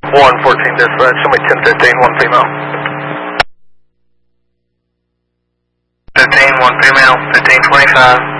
114 dispatch, show me 1015, one female. 15, one female, 1525.